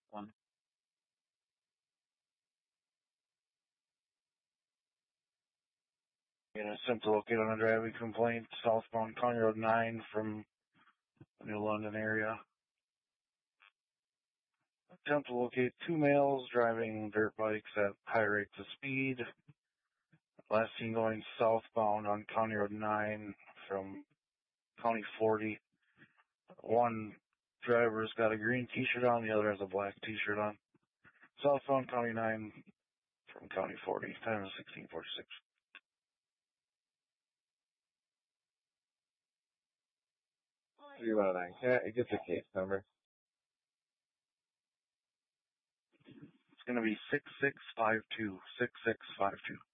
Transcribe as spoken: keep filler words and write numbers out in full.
One. In a attempt to locate on a driving complaint, southbound County Road nine from the New London area. Attempt to locate two males driving dirt bikes at high rates of speed. Last seen going southbound on County Road nine from County forty. One driver's got a green t-shirt on, the other has a black t-shirt on. Southbound County nine from County forty. Time is sixteen forty-six. three one nine. Can I get the case number? It's going to be six six five two. six six five two.